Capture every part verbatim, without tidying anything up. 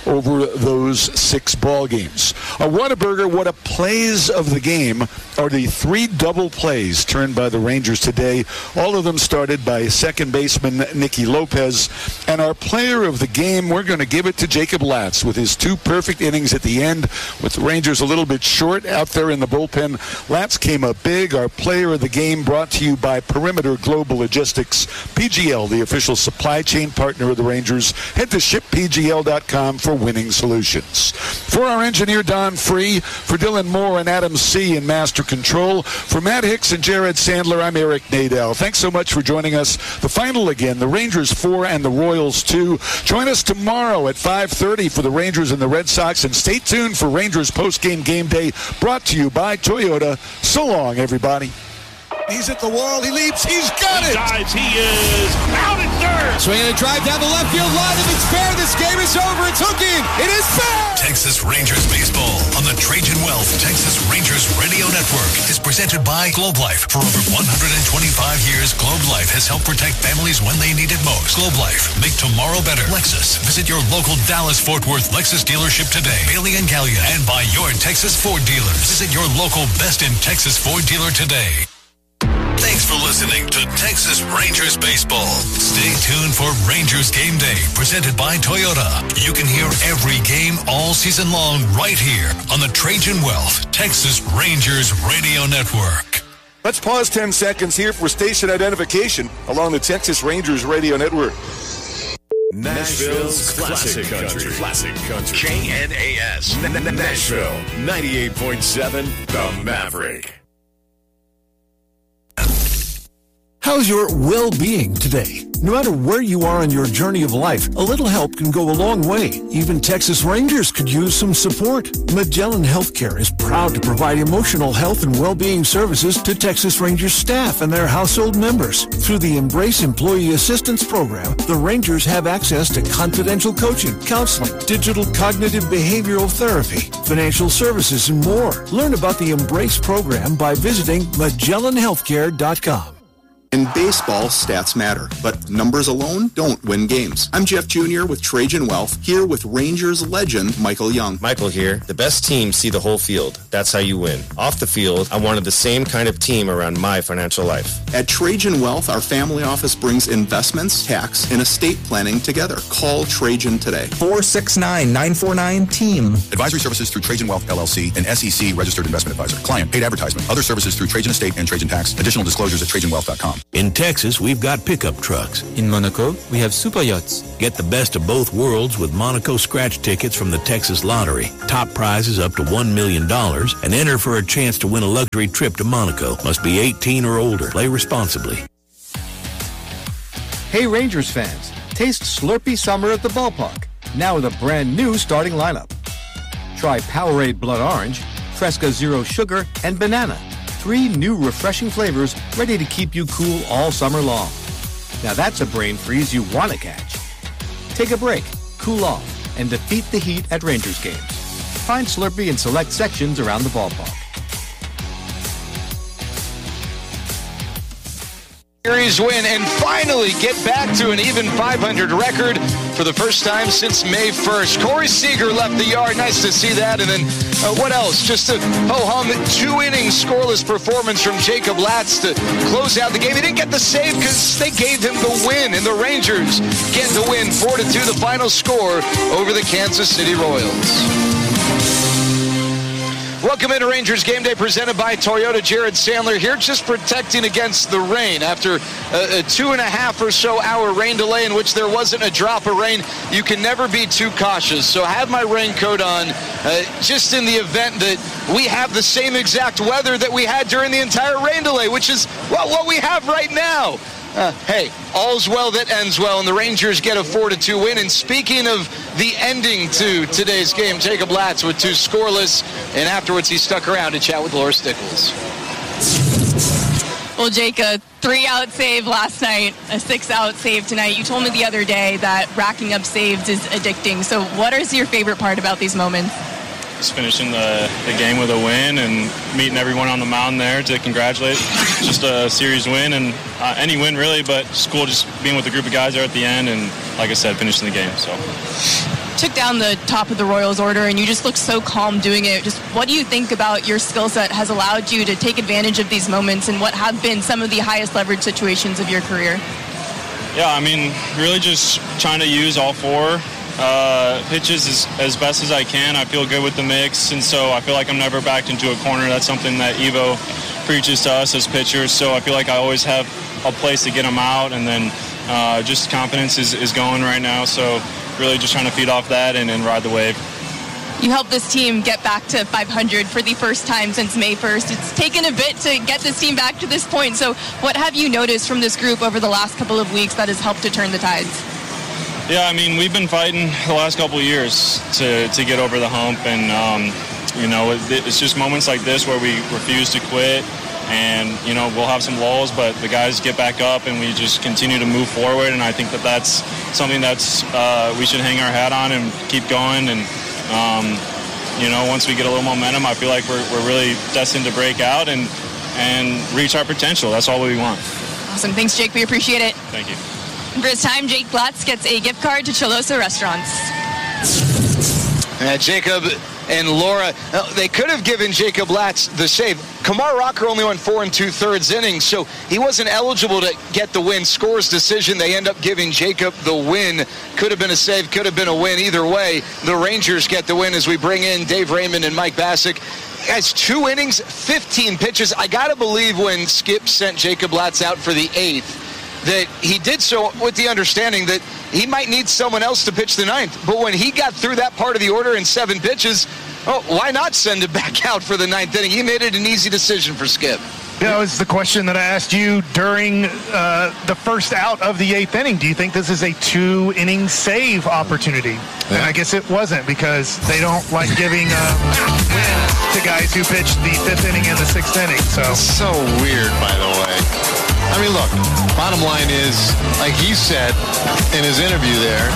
over those six ball games. A Whataburger, what a plays of the game are the three double plays turned by the Rangers today. All of them started by second baseman Nicky Lopez. And our player of the game, we're going to give it to Jacob Latz with his two perfect innings at the end. With the Rangers a little bit short out there in the bullpen, Latz came up big. Our player of the game brought to you by Perimeter Global Logistics. P G L, the official supply chain partner of the Rangers. Head to ship p g l dot com for winning solutions. For our engineer, Don Free, for Dylan Moore and Adam C. in Master Control, for Matt Hicks and Jared Sandler, I'm Eric Nadel. Thanks so much for joining us. The final again, the Rangers four and the Royals two. Join us tomorrow at five thirty for the Rangers and the Red Sox, and stay tuned for Rangers post-game game day, brought to you by Toyota. So long, everybody. He's at the wall. He leaps. He's got it. He dives. He is out at third. Swinging a drive down the left field line. If it's fair, this game is over. It's hooking. It is fair. Texas Rangers baseball on the Trajan Wealth Texas Rangers Radio Network is presented by Globe Life. For over one hundred twenty-five years, Globe Life has helped protect families when they need it most. Globe Life. Make tomorrow better. Lexus. Visit your local Dallas-Fort Worth Lexus dealership today. Bailey and Gallia. And by your Texas Ford dealers. Visit your local Best in Texas Ford dealer today. Thanks for listening to Texas Rangers Baseball. Stay tuned for Rangers Game Day, presented by Toyota. You can hear every game all season long right here on the Trajan Wealth Texas Rangers Radio Network. Let's pause ten seconds here for station identification along the Texas Rangers Radio Network. Nashville's Classic Country. Classic Country. K N A S. Nashville, ninety-eight point seven, The Maverick. How's your well-being today? No matter where you are on your journey of life, a little help can go a long way. Even Texas Rangers could use some support. Magellan Healthcare is proud to provide emotional health and well-being services to Texas Rangers staff and their household members. Through the Embrace Employee Assistance Program, the Rangers have access to confidential coaching, counseling, digital cognitive behavioral therapy, financial services, and more. Learn about the Embrace program by visiting magellan healthcare dot com. In baseball, stats matter, but numbers alone don't win games. I'm Jeff Junior with Trajan Wealth, here with Rangers legend Michael Young. Michael here. The best teams see the whole field. That's how you win. Off the field, I wanted the same kind of team around my financial life. At Trajan Wealth, our family office brings investments, tax, and estate planning together. Call Trajan today. four six nine, nine four nine, team. Advisory services through Trajan Wealth, L L C, an S E C registered investment advisor. Client, paid advertisement. Other services through Trajan Estate and Trajan Tax. Additional disclosures at trajan wealth dot com. In Texas, we've got pickup trucks. In Monaco, we have super yachts. Get the best of both worlds with Monaco scratch tickets from the Texas Lottery. Top prizes up to one million dollars and enter for a chance to win a luxury trip to Monaco. Must be eighteen or older. Play responsibly. Hey Rangers fans, taste Slurpee Summer at the ballpark. Now with a brand new starting lineup. Try Powerade Blood Orange, Fresca Zero Sugar, and Banana. Three new refreshing flavors ready to keep you cool all summer long. Now that's a brain freeze you want to catch. Take a break, cool off, and defeat the heat at Rangers games. Find Slurpee in select sections around the ballpark. Series win and finally get back to an even five hundred record for the first time since May first. Corey Seager left the yard. Nice to see that. And then uh, what else? Just a ho-hum two-inning scoreless performance from Jacob Latz to close out the game. He didn't get the save because they gave him the win, and the Rangers get the win. four to two, the final score over the Kansas City Royals. Welcome into Rangers Game Day, presented by Toyota. Jared Sandler here, just protecting against the rain. After a, a two and a half or so hour rain delay in which there wasn't a drop of rain, you can never be too cautious. So I have my raincoat on uh, just in the event that we have the same exact weather that we had during the entire rain delay, which is, well, what we have right now. Uh, hey, all's well that ends well, and the Rangers get a four to two win. And speaking of the ending to today's game, Jacob Latz with two scoreless, and afterwards he stuck around to chat with Laura Stickles. Well, Jake, a three-out save last night, a six-out save tonight. You told me the other day that racking up saves is addicting. So what is your favorite part about these moments? just finishing the, the game with a win and meeting everyone on the mound there to congratulate. Just a series win and uh, any win really, but it's cool just being with a group of guys there at the end and, like I said, finishing the game. So. Took down the top of the Royals order and you just look so calm doing it. Just what do you think about your skill set has allowed you to take advantage of these moments and what have been some of the highest leverage situations of your career? Yeah, I mean, really just trying to use all four uh, pitches as, as best as I can. I feel good with the mix, and so I feel like I'm never backed into a corner. That's something that Evo preaches to us as pitchers, so I feel like I always have a place to get them out, and then uh, just confidence is, is going right now, so really just trying to feed off that and, and ride the wave. You helped this team get back to five hundred for the first time since May first. It's taken a bit to get this team back to this point. So what have you noticed from this group over the last couple of weeks that has helped to turn the tides? Yeah, I mean, we've been fighting the last couple of years to, to get over the hump. And, um, you know, it, it's just moments like this where we refuse to quit. And, you know, we'll have some lulls, but the guys get back up and we just continue to move forward. And I think that that's something that's uh, we should hang our hat on and keep going. And, Um, you know, once we get a little momentum, I feel like we're, we're really destined to break out and and reach our potential. That's all we want. Awesome. Thanks, Jake. We appreciate it. Thank you. For his time, Jake Blatz gets a gift card to Cholosa Restaurants. Uh, Jacob and Laura, uh, they could have given Jacob Blatz the save. Kumar Rocker only went four and two-thirds innings, so he wasn't eligible to get the win. Scores decision, they end up giving Jacob the win. Could have been a save, could have been a win. Either way, the Rangers get the win as we bring in Dave Raymond and Mike Bassick. Guys, two innings, fifteen pitches. I got to believe when Skip sent Jacob Blatz out for the eighth, that he did so with the understanding that he might need someone else to pitch the ninth. But when he got through that part of the order in seven pitches, oh, why not send him back out for the ninth inning? He made it an easy decision for Skip. That was the question that I asked you during uh, the first out of the eighth inning. Do you think this is a two-inning save opportunity? Yeah. And I guess it wasn't because they don't like giving uh, wins to guys who pitched the fifth inning and the sixth inning. So so weird, by the way. I mean, look, bottom line is, like he said in his interview there,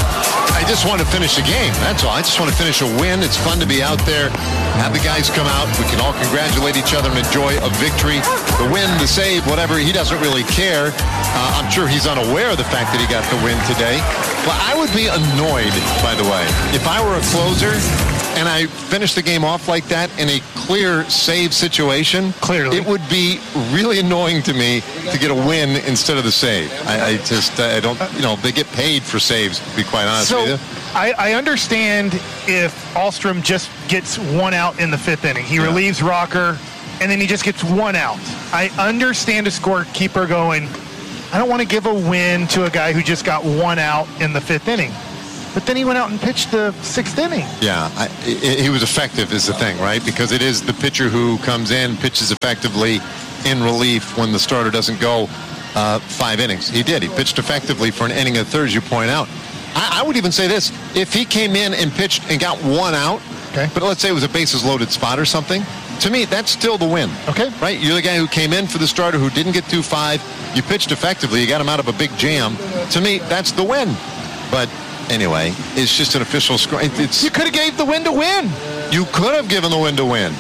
I just want to finish a game. That's all. I just want to finish a win. It's fun to be out there, have the guys come out. We can all congratulate each other and enjoy a victory. The win, the save, whatever. He doesn't really care. Uh, I'm sure he's unaware of the fact that he got the win today. But I would be annoyed, by the way, if I were a closer and I finished the game off like that in a clear save situation. Clearly. It would be really annoying to me to get a win instead of the save. I, I just, I don't, you know, they get paid for saves, to be quite honest so, with you. I, I understand if Alstrom just gets one out in the fifth inning. He yeah. relieves Rocker, and then he just gets one out. I understand a scorekeeper going, I don't want to give a win to a guy who just got one out in the fifth inning. But then he went out and pitched the sixth inning. Yeah, I, it, he was effective is the thing, right? Because it is the pitcher who comes in, pitches effectively in relief when the starter doesn't go uh, five innings. He did. He pitched effectively for an inning and a third, as you point out. I, I would even say this. If he came in and pitched and got one out, okay. but let's say it was a bases-loaded spot or something, to me, that's still the win. Okay. Right? You're the guy who came in for the starter who didn't get through five. You pitched effectively. You got him out of a big jam. To me, that's the win. But anyway, it's just an official score. It's, you could have gave the win to win. You could have given the win to win.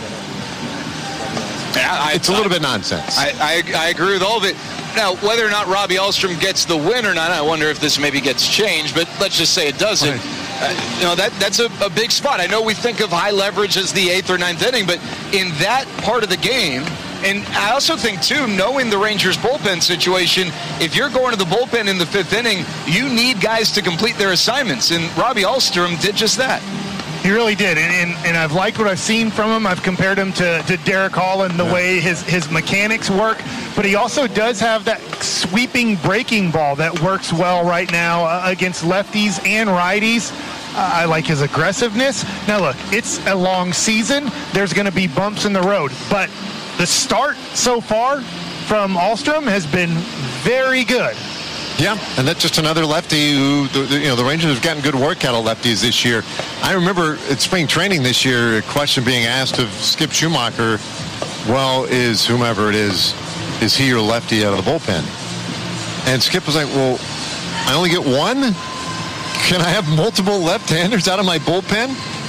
I, it's a little I, bit nonsense. I, I, I agree with all of it. Now, whether or not Robbie Alstrom gets the win or not, I wonder if this maybe gets changed, but let's just say it doesn't. Right. Uh, you know, that that's a, a big spot. I know we think of high leverage as the eighth or ninth inning, but in that part of the game, and I also think, too, knowing the Rangers' bullpen situation, if you're going to the bullpen in the fifth inning, you need guys to complete their assignments, and Robbie Alstrom did just that. He really did, and, and and I've liked what I've seen from him. I've compared him to, to Derek Hall and the yeah. way his, his mechanics work, but he also does have that sweeping breaking ball that works well right now uh, against lefties and righties. Uh, I like his aggressiveness. Now, look, it's a long season. There's going to be bumps in the road, but the start so far from Alstrom has been very good. Yeah, and that's just another lefty who, the, you know, the Rangers have gotten good work out of lefties this year. I remember at spring training this year, a question being asked of Skip Schumacher, well, is whomever it is, is he your lefty out of the bullpen? And Skip was like, well, I only get one? Can I have multiple left-handers out of my bullpen?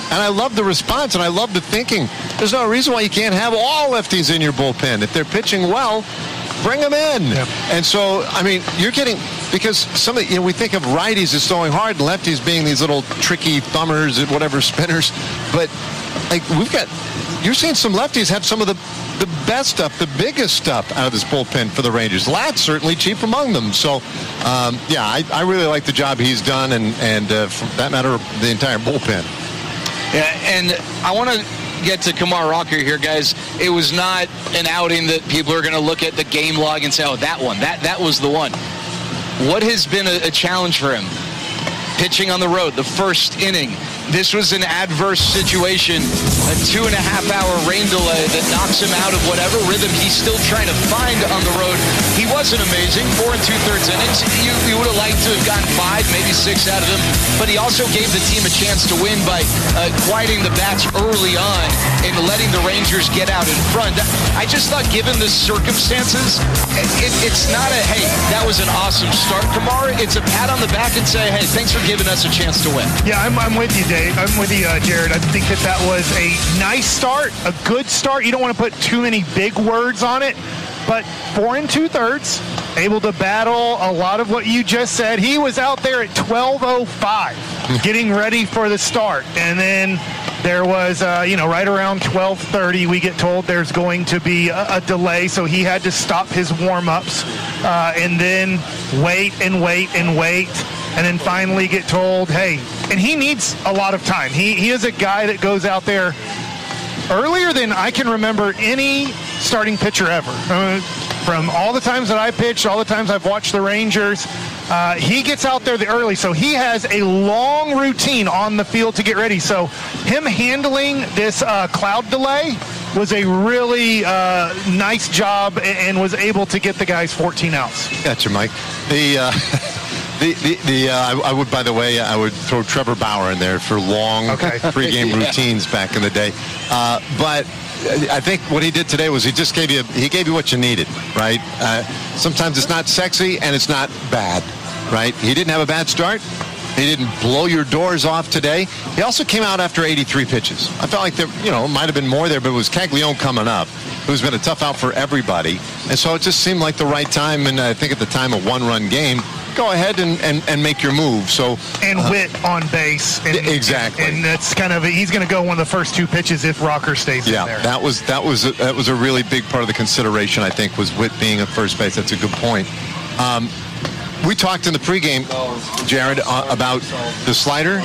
And I love the response, and I love the thinking. There's no reason why you can't have all lefties in your bullpen. If they're pitching well, bring them in. Yep. And so, I mean, you're getting, because some of, you know, we think of righties as throwing hard and lefties being these little tricky thumbers and whatever spinners. But, like, we've got, you're seeing some lefties have some of the, the best stuff, the biggest stuff out of this bullpen for the Rangers. Latt's certainly chief among them. So, um, yeah, I, I really like the job he's done, and, and uh, for that matter, the entire bullpen. Yeah, and I want to get to Kumar Rocker here, guys. It was not an outing that people are going to look at the game log and say, oh, that one, that that was the one. What has been a, a challenge for him? Pitching on the road, the first inning. This was an adverse situation, a two and a half hour rain delay that knocks him out of whatever rhythm he's still trying to find on the road. He wasn't amazing, four and two thirds innings. You, you would have liked to have gotten five, maybe six out of him, but he also gave the team a chance to win by uh, quieting the bats early on and letting the Rangers get out in front. I just thought, given the circumstances, it, it, it's not a, hey, that was an awesome start, Kumar. It's a pat on the back and say, hey, thanks for giving us a chance to win. Yeah, I'm, I'm with you, Dave. I'm with you, uh, Jared. I think that that was a nice start, a good start. You don't want to put too many big words on it, but four and two thirds, able to battle a lot of what you just said. He was out there at twelve oh five, getting ready for the start, and then there was, uh, you know, right around twelve thirty, we get told there's going to be a, a delay, so he had to stop his warm-ups uh, and then wait and wait and wait. And then finally get told, hey, and he needs a lot of time. He he is a guy that goes out there earlier than I can remember any starting pitcher ever. Uh, from all the times that I pitched, all the times I've watched the Rangers, uh, he gets out there the early. So he has a long routine on the field to get ready. So him handling this uh, cloud delay was a really uh, nice job and was able to get the guys fourteen outs. Gotcha, Mike. The... Uh... The, the, the uh, I, I would, by the way, I would throw Trevor Bauer in there for long okay. pregame yeah. routines back in the day. Uh, but I think what he did today was he just gave you, he gave you what you needed, right? Uh, sometimes it's not sexy and it's not bad, right? He didn't have a bad start. He didn't blow your doors off today. He also came out after eighty-three pitches. I felt like there, you know, might have been more there, but it was Caglione coming up, who's been a tough out for everybody. And so it just seemed like the right time, and I think at the time a one-run game, go ahead and, and, and make your move. So and uh, Witt on base. And, exactly. And that's kind of, a, he's going to go one of the first two pitches if Rocker stays yeah, in there. Yeah, that was, that, was a, that was a really big part of the consideration, I think, was Witt being at first base. That's a good point. Um, we talked in the pregame, Jared, uh, about the slider.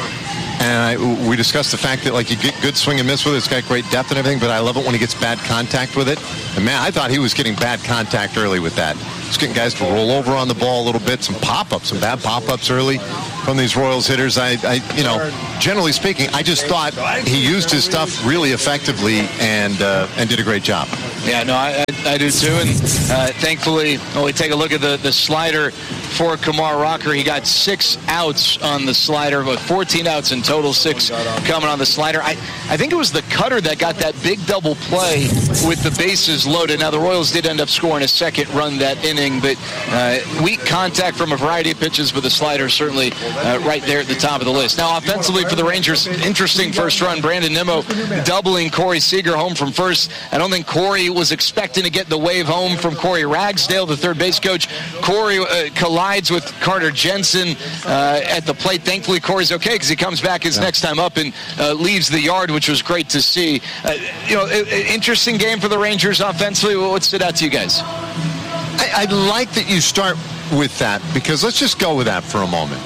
And I, we discussed the fact that, like, you get good swing and miss with it. It's got great depth and everything, but I love it when he gets bad contact with it. And, man, I thought he was getting bad contact early with that. He's getting guys to roll over on the ball a little bit, some pop-ups, some bad pop-ups early from these Royals hitters. I, I, you know, generally speaking, I just thought he used his stuff really effectively and uh, and did a great job. Yeah, no, I, I, I do too. And uh, thankfully, when we take a look at the, the slider for Kumar Rocker, he got six outs on the slider, but fourteen outs in total, six coming on the slider. I, I think it was the cutter that got that big double play with the bases loaded. Now, the Royals did end up scoring a second run that inning, but uh, weak contact from a variety of pitches, but the slider certainly uh, right there at the top of the list. Now, offensively for the Rangers, interesting first run. Brandon Nimmo doubling Corey Seager home from first. I don't think Corey was expecting to get the wave home from Corey Ragsdale, the third base coach. Corey uh, collides with Carter Jensen uh, at the plate. Thankfully, Corey's okay because he comes back his yeah. next time up and uh, leaves the yard, which was great to see. Uh, you know, a, a interesting game for the Rangers offensively. What stood out to you guys? I, I like that you start with that, because let's just go with that for a moment.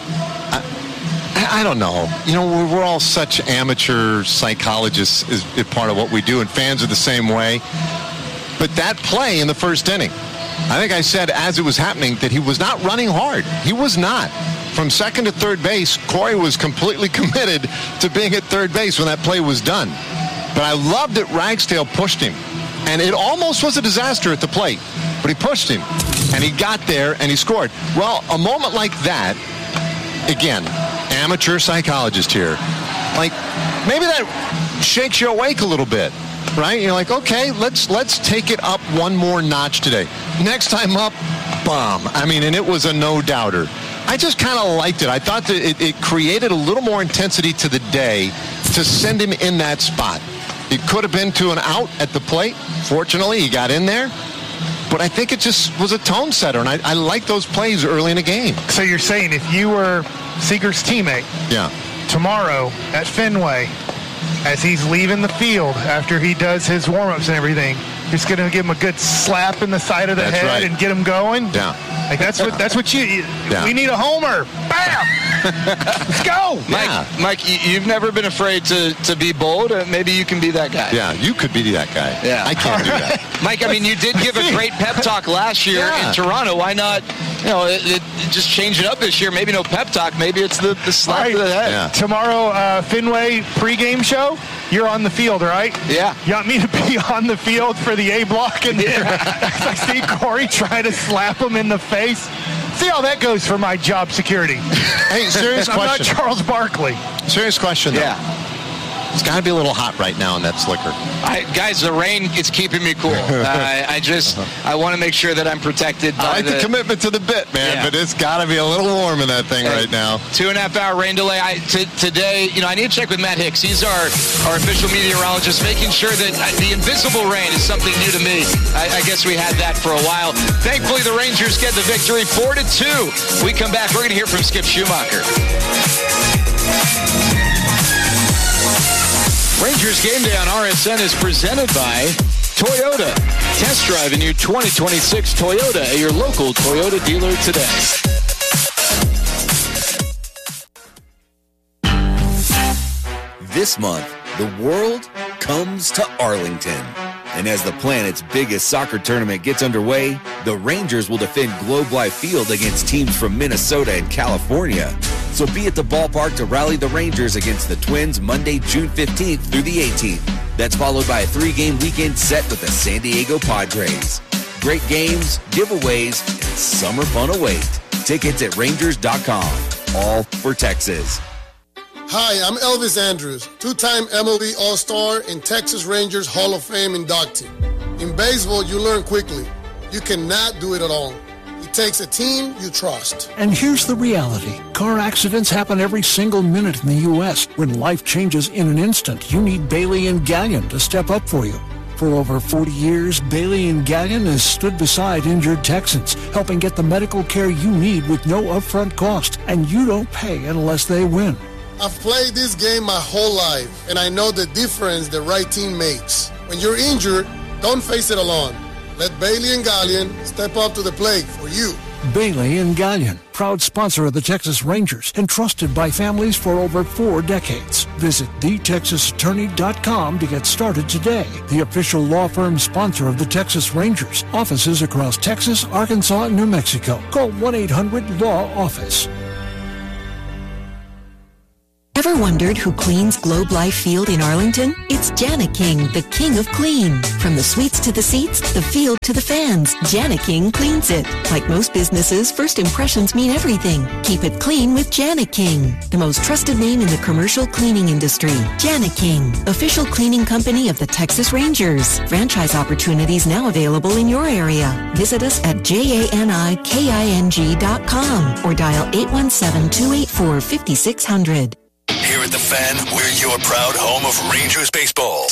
I, I don't know. You know, we're, we're all such amateur psychologists as, as part of what we do, and fans are the same way. But that play in the first inning, I think I said as it was happening that he was not running hard. He was not. From second to third base, Corey was completely committed to being at third base when that play was done. But I loved that Ragsdale pushed him. And it almost was a disaster at the plate. But he pushed him. And he got there and he scored. Well, a moment like that, again, amateur psychologist here, like maybe that shakes you awake a little bit. Right? You're like, okay, let's let's take it up one more notch today. Next time up, bomb. I mean, and it was a no-doubter. I just kind of liked it. I thought that it, it created a little more intensity to the day to send him in that spot. It could have been to an out at the plate. Fortunately, he got in there. But I think it just was a tone setter, and I, I like those plays early in the game. So you're saying if you were Seager's teammate yeah. tomorrow at Fenway, as he's leaving the field after he does his warm-ups and everything, just going to give him a good slap in the side of the that's head right. and get him going? Yeah. Like that's what that's what you, you yeah. we need a homer. Bam! Let's go. Mike, Yeah. Mike, you- you've never been afraid to, to be bold. Uh, maybe you can be that guy. Yeah, you could be that guy. Yeah. I can't do that. Mike, I mean, you did give a great pep talk last year Yeah. in Toronto. Why not, you know, it, it, just change it up this year? Maybe no pep talk. Maybe it's the, the slap Right. to the head. Yeah. Tomorrow, uh, Fenway pregame show, you're on the field, right? Yeah. You want me to be on the field for the A block? And I see Corey trying to slap him in the face. See how that goes for my job security. Hey, serious I'm question. not Charles Barkley. Serious question, though. Yeah. It's got to be a little hot right now in that slicker. I, guys, the rain is keeping me cool. Uh, I, I just, I want to make sure that I'm protected by I like the, the commitment to the bit, man, Yeah. but it's got to be a little warm in that thing Uh, right now. Two and a half hour rain delay. I, t- today, you know, I need to check with Matt Hicks. He's our, our official meteorologist, making sure that uh, the invisible rain is something new to me. I, I guess we had that for a while. Thankfully, the Rangers get the victory, four to two. We come back. We're going to hear from Skip Schumacher. Rangers Game Day on R S N is presented by Toyota. Test drive a new twenty twenty-six Toyota at your local Toyota dealer today. This month, the world comes to Arlington. And as the planet's biggest soccer tournament gets underway, the Rangers will defend Globe Life Field against teams from Minnesota and California. So be at the ballpark to rally the Rangers against the Twins Monday, June fifteenth through the eighteenth. That's followed by a three-game weekend set with the San Diego Padres. Great games, giveaways, and summer fun await. Tickets at Rangers dot com. All for Texas. Hi, I'm Elvis Andrews, two-time M L B All-Star and Texas Rangers Hall of Fame inductee. In baseball, you learn quickly. You cannot do it alone. It takes a team you trust. And here's the reality. Car accidents happen every single minute in the U S When life changes in an instant, you need Bailey and Gallion to step up for you. For over forty years, Bailey and Gallion has stood beside injured Texans, helping get the medical care you need with no upfront cost, and you don't pay unless they win. I've played this game my whole life, and I know the difference the right team makes. When you're injured, don't face it alone. Let Bailey and Gallion step up to the plate for you. Bailey and Gallion, proud sponsor of the Texas Rangers and trusted by families for over four decades. Visit the texas attorney dot com to get started today. The official law firm sponsor of the Texas Rangers. Offices across Texas, Arkansas, and New Mexico. Call one eight hundred law office. Ever wondered who cleans Globe Life Field in Arlington? It's Janet King, the king of clean. From the suites to the seats, the field to the fans, Janet King cleans it. Like most businesses, first impressions mean everything. Keep it clean with Janet King, the most trusted name in the commercial cleaning industry. Janet King, official cleaning company of the Texas Rangers. Franchise opportunities now available in your area. Visit us at J A N I K I N G dot com or dial eight one seven, two eight four, five six zero zero. Here at The Fan, we're your proud home of Rangers baseball.